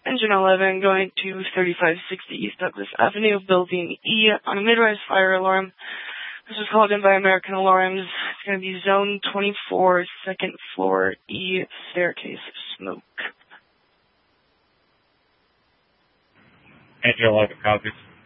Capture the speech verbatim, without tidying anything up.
Engine eleven going to thirty-five sixty East Douglas Avenue, Building E, on a mid-rise fire alarm. This was called in by American Alarms. It's going to be Zone twenty-four, second floor E, staircase smoke. Engine eleven copies.